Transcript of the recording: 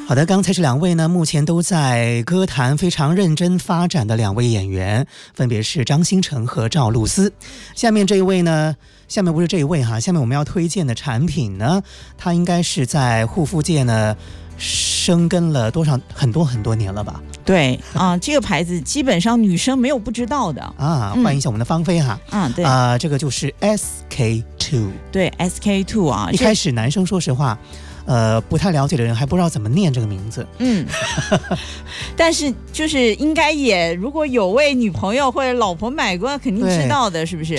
好的，刚才这两位呢，目前都在歌坛非常认真发展的两位演员，分别是张新成和赵露思。下面这一位呢，下面不是这一位哈，下面我们要推荐的产品呢，它应该是在护肤界呢深耕了很多年了吧？ 对啊，这个牌子基本上女生没有不知道的啊。欢迎一下我们的芳菲哈。 对这个就是 SK2。 对 SK2 啊， 一开始男生说实话。不太了解的人还不知道怎么念这个名字。 但是就是应该也，如果有位女朋友或者老婆买过，肯定知道的，是不是？